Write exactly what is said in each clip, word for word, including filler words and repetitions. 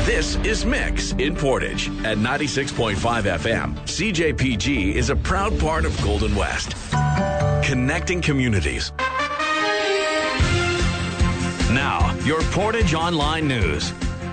This is Mix in Portage at ninety-six point five F M. C J P G is a proud part of Golden West, connecting communities. Now, your Portage Online News.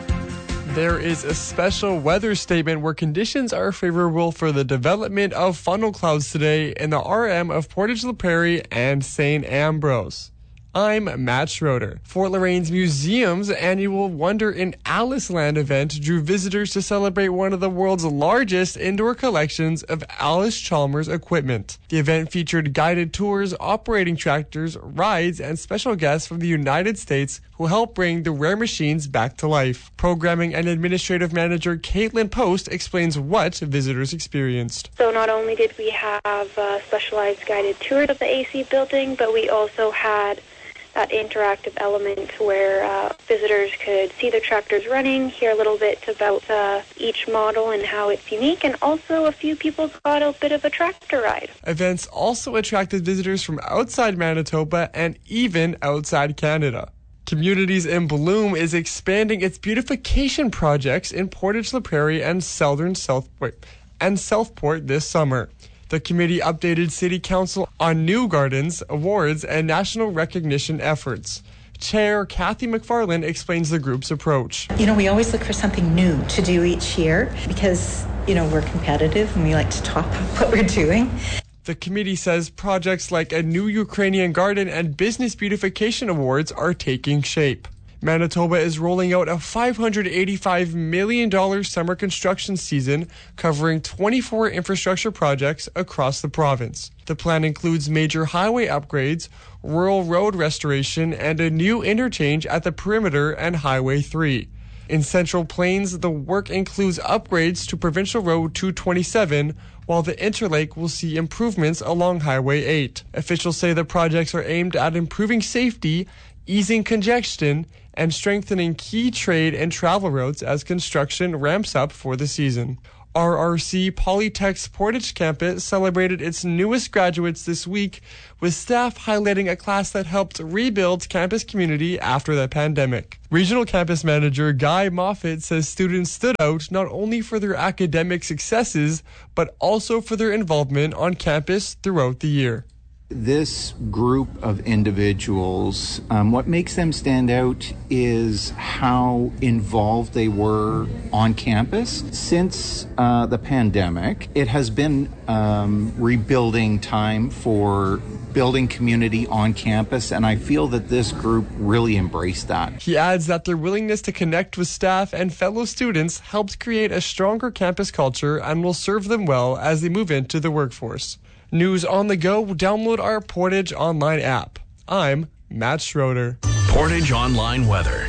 There is a special weather statement where conditions are favorable for the development of funnel clouds today in the R M of Portage La Prairie and Saint Ambrose. I'm Matt Schroeder. Fort Lorain's Museum's annual Wonder in Alice Land event drew visitors to celebrate one of the world's largest indoor collections of Alice Chalmers equipment. The event featured guided tours, operating tractors, rides, and special guests from the United States who helped bring the rare machines back to life. Programming and Administrative Manager Caitlin Post explains what visitors experienced. So not only did we have uh, specialized guided tours of the A C building, but we also had that interactive element where uh, visitors could see the tractors running, hear a little bit about uh, each model and how it's unique, and also a few people got a bit of a tractor ride. Events also attracted visitors from outside Manitoba and even outside Canada. Communities in Bloom is expanding its beautification projects in Portage La Prairie and Southern Southport and Southport this summer. The committee updated City Council on new gardens, awards, and national recognition efforts. Chair Kathy McFarland explains the group's approach. You know, we always look for something new to do each year because, you know, we're competitive and we like to top up what we're doing. The committee says projects like a new Ukrainian garden and business beautification awards are taking shape. Manitoba is rolling out a five hundred eighty-five million dollars summer construction season covering twenty-four infrastructure projects across the province. The plan includes major highway upgrades, rural road restoration, and a new interchange at the Perimeter and Highway three. In Central Plains, the work includes upgrades to Provincial Road two twenty-seven, while the Interlake will see improvements along Highway eight. Officials say the projects are aimed at improving safety, easing congestion, and strengthening key trade and travel routes as construction ramps up for the season. R R C Polytech's Portage campus celebrated its newest graduates this week, with staff highlighting a class that helped rebuild campus community after the pandemic. Regional Campus Manager Guy Moffat says students stood out not only for their academic successes, but also for their involvement on campus throughout the year. This group of individuals, um, what makes them stand out is how involved they were on campus. Since uh, the pandemic, it has been um, rebuilding time for building community on campus, and I feel that this group really embraced that. He adds that their willingness to connect with staff and fellow students helped create a stronger campus culture and will serve them well as they move into the workforce. News on the go, download our Portage Online app. I'm Matt Schroeder. Portage Online weather.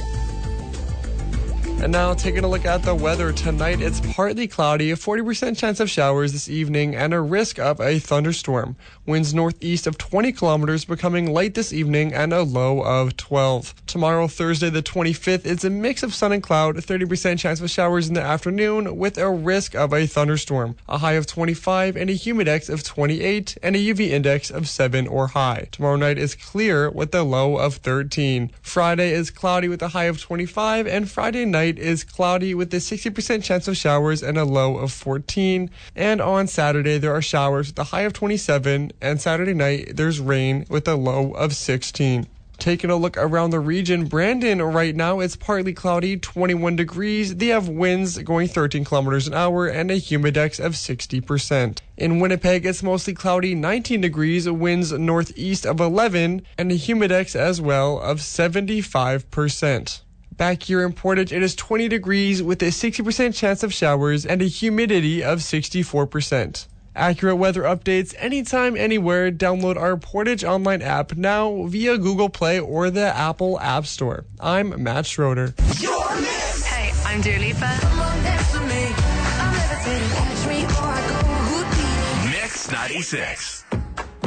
And now taking a look at the weather tonight, it's partly cloudy, a forty percent chance of showers this evening, and a risk of a thunderstorm. Winds northeast of twenty kilometers, becoming light this evening, and a low of twelve. Tomorrow, Thursday the twenty-fifth, it's a mix of sun and cloud, thirty percent chance of showers in the afternoon, with a risk of a thunderstorm. A high of twenty-five and a humidex of twenty-eight, and a U V index of seven or high. Tomorrow night is clear with a low of thirteen. Friday is cloudy with a high of twenty-five, and Friday night is cloudy with a sixty percent chance of showers and a low of fourteen. And on Saturday, there are showers with a high of twenty-seven, and Saturday night, there's rain with a low of sixteen. Taking a look around the region, Brandon, right now it's partly cloudy, twenty-one degrees. They have winds going thirteen kilometers an hour and a humidex of sixty percent. In Winnipeg, it's mostly cloudy, nineteen degrees, winds northeast of eleven, and a humidex as well of seventy-five percent. Back here in Portage, it is twenty degrees with a sixty percent chance of showers and a humidity of sixty-four percent. Accurate weather updates anytime, anywhere. Download our Portage Online app now via Google Play or the Apple App Store. I'm Matt Schroeder. Hey, I'm Dua Lipa. Mix ninety-six.